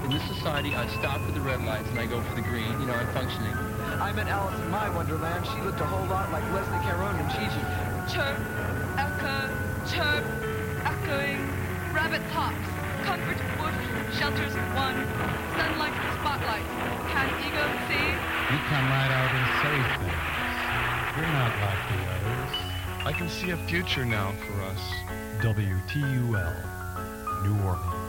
In this society, I stop for the red lights and I go for the green. You know, I'm functioning. I met Alice in my Wonderland. She looked a whole lot like Leslie Caron and Gigi. Chirp, echo, chirp, echoing. Rabbit hops, comfort woof, shelters one, sunlight spotlight. Can ego see? You come right out and say things. You're not like the others. I can see a future now for us. WTUL, New Orleans.